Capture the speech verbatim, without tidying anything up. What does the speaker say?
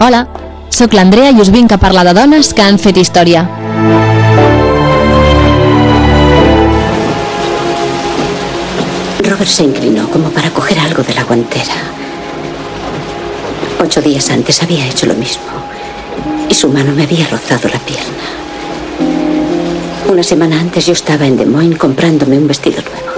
Hola, sóc l'Andrea i us vinc a parlar de dones que han fet història. Robert se inclinó como para coger algo de la guantera. Ocho días antes había hecho lo mismo y su mano me había rozado la pierna. Una semana antes yo estaba en Des Moines comprándome un vestido nuevo.